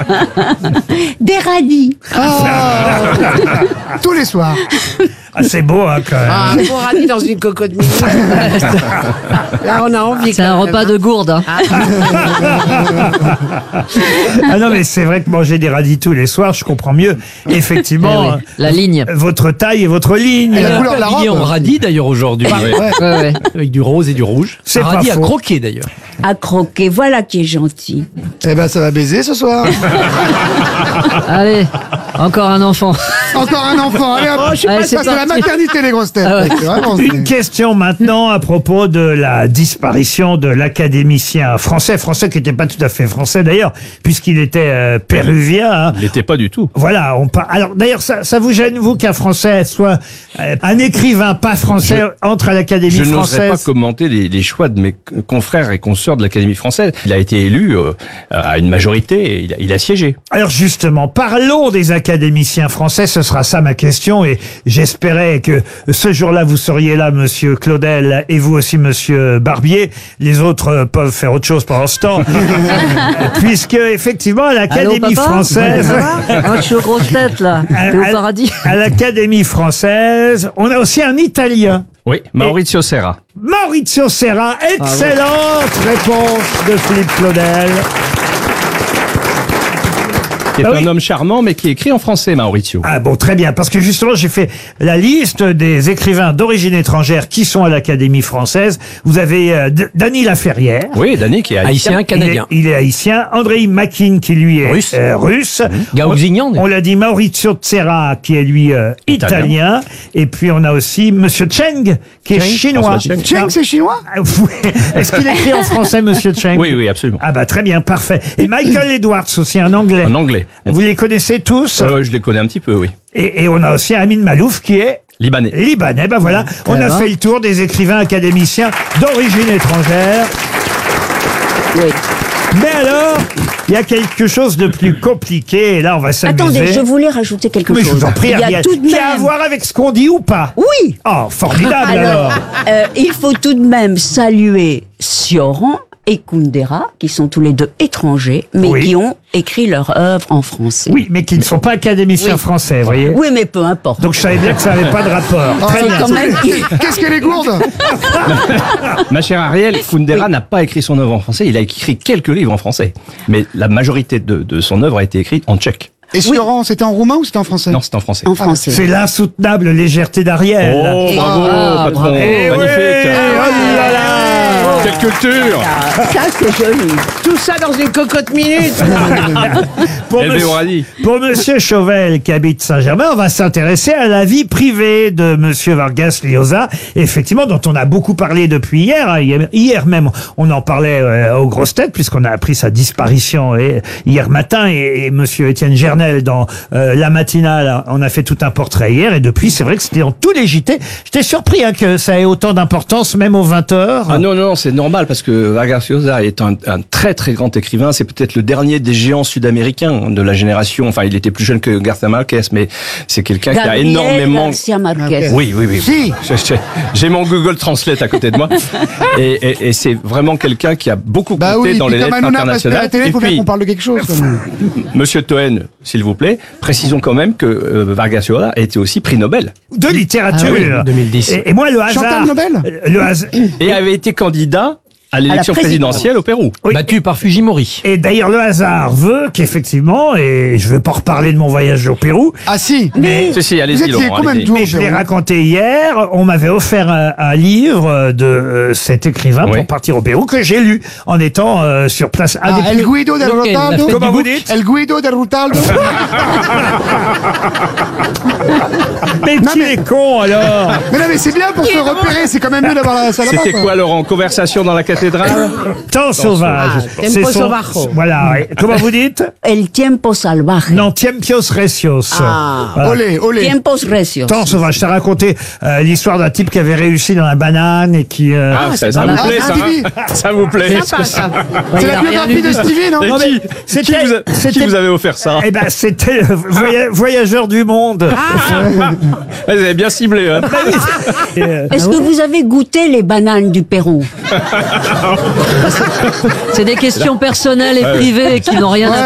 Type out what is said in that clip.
Des radis. Tous les soirs. Ah, c'est beau, hein, quand même. Ah, bon radis dans une cocotte minute. Là, on a envie. C'est un repas de gourde. Hein. Ah non, mais c'est vrai que manger des radis tous les soirs, je comprends mieux, effectivement, Eh oui, la ligne. votre taille et votre ligne. Et la couleur de la Habillé en robe. radis d'ailleurs aujourd'hui. Ouais. Avec du rose et du rouge. C'est Un pas radis à faux. croquer d'ailleurs. À croquer, voilà qui est gentil. Eh ben, ça va baiser ce soir. Allez, encore un enfant. Encore un enfant. Allez, hop. Allez, Ça, c'est c'est la parti. maternité, les grosses têtes. Ah ouais. C'est vraiment, Une question maintenant à propos de la disparition de l'académicien français qui n'était pas tout à fait français d'ailleurs, puisqu'il était péruvien. Hein. Il n'était pas du tout. Voilà, alors d'ailleurs, ça vous gêne, vous, qu'un Français soit un écrivain pas français entre à l'Académie Je n'oserais pas française? commenter les choix de mes confrères et consoeurs de l'Académie française. Il a été élu à une majorité et il a siégé. Alors justement, parlons des académiciens français, ce sera ça ma question, et j'espérais que ce jour-là vous seriez là, monsieur Claudel, et vous aussi, monsieur Barbier. Les autres peuvent faire autre chose pendant ce temps, puisque effectivement, à l'Académie Allô, papa française, Moi, je suis aux grosses têtes, là. T'es au paradis. à l'Académie française, on a aussi un Italien. Oui, Maurizio Serra. Maurizio Serra, excellente réponse de Philippe Claudel. Qui est Ah oui. un homme charmant, mais qui écrit en français, Maurizio. Ah bon, très bien, parce que justement, j'ai fait la liste des écrivains d'origine étrangère qui sont à l'Académie française. Vous avez Dany Laferrière. Oui, Dany, qui est Haïtien, canadien. Il est haïtien. Andrei Makin, qui lui est Russe. russe. Gaousignan. On l'a dit, Maurizio Serra, qui est lui italien. Et puis on a aussi Monsieur Cheng, qui est chinois. François Cheng. Cheng, c'est chinois? Ah, est-ce qu'il écrit en français, Monsieur Cheng? Oui, oui, absolument. Ah bah très bien, parfait. Et Michael Edwards aussi, un anglais. En anglais. Vous les connaissez tous? Je les connais un petit peu, oui. Et on a aussi Amin Malouf, qui est Libanais. libanais. Ben voilà, on a fait le tour des écrivains académiciens d'origine étrangère. Oui. Mais alors, il y a quelque chose de plus compliqué, et là on va s'amuser. Attendez, je voulais rajouter quelque Mais chose. je vous en prie, Il y a Ariel, tout de qui a à même... voir avec ce qu'on dit ou pas? Oui. Oh, formidable alors. Il faut tout de même saluer Sioran et Kundera, qui sont tous les deux étrangers, mais Oui. qui ont écrit leur œuvre en français. Oui, mais qui ne sont pas académiciens Oui. français, vous voyez. Oui, mais peu importe. Donc je savais bien que ça n'avait pas de rapport. Très c'est bien. quand même... Qu'est-ce qu'elle est gourde? Ma chère Ariel, Kundera n'a pas écrit son œuvre en français, il a écrit quelques livres en français. Mais la majorité de son œuvre a été écrite en tchèque. Et Sioran, c'était en roumain ou c'était en français? Non, c'est en français. En français. C'est l'insoutenable légèreté d'Ariel. Oh, bravo, patron. Eh Magnifique. oui, oh là là. Quelle culture. Ça, c'est joli. Tout ça dans une cocotte minute. Pour Élevé monsieur- au radis. Pour monsieur Chauvel, qui habite Saint-Germain, on va s'intéresser à la vie privée de monsieur Vargas Llosa, effectivement, dont on a beaucoup parlé depuis hier. Hein. Hier même, on en parlait aux grosses têtes, puisqu'on a appris sa disparition hier matin, et monsieur Étienne Gernel, dans la matinale, on a fait tout un portrait hier, et depuis, c'est vrai que c'était dans tous les JT. J'étais surpris que ça ait autant d'importance, même aux 20h. Ah non, c'est normal parce que Vargas Llosa est un très très grand écrivain. C'est peut-être le dernier des géants sud-américains de la génération. Enfin, il était plus jeune que Garcia Marquez, mais c'est quelqu'un qui a Gabriel énormément... Garcia Marquez. Oui. Si. J'ai mon Google Translate à côté de moi. Et c'est vraiment quelqu'un qui a beaucoup compté Bah oui, dans puis les comme lettres Hanouna passe à internationales. la télé, Et il faut bien puis, qu'on parle de quelque chose. quand même. Monsieur Toen, s'il vous plaît, précisons quand même que Vargas Llosa a été aussi prix Nobel. De littérature. Ah oui, 2010. Et moi, le hasard... Chantal Nobel Le hasard... Et avait été candidat à l'élection présidentielle au Pérou. Oui. Battu par Fujimori. Et d'ailleurs, le hasard veut qu'effectivement, et je ne veux pas reparler de mon voyage au Pérou, Ah si. mais Si, Vous allez-y, étiez Laurent. combien de allez-y. tours, je l'ai Jérôme? raconté hier, on m'avait offert un livre de cet écrivain Oui. pour partir au Pérou que j'ai lu en étant sur place. Un Ah, des El plus- Guido del Lequel? Rutaldo. La fête Comment du vous bouc dites? El Guido del Rutaldo. Mais qui est con alors? Mais non, mais c'est bien pour se repérer. C'est quand même mieux d'avoir la salle. C'était quoi, Laurent? Conversation dans la cathédrale? Temps sauvage. Tempo C'est son- Sovajo. Voilà. Et comment vous dites? El tiempo salvaje. Non, Tiempios Recios. Voilà. Olé, olé. Tiempos recios. Temps sauvage. Je t'ai raconté l'histoire d'un type qui avait réussi dans la banane et qui... Ça dans vous la- plaît, Ah, ça? Stevie. Ça vous plaît? Sympa, ça. C'est la biographie de Stevie, non? Et Non, mais qui c'était- qui vous avez offert ça? Eh ben, c'était Voyageur du monde. Vous avez bien ciblé, hein? Est-ce que vous avez goûté les bananes du Pérou? C'est des questions personnelles et privées qui n'ont rien à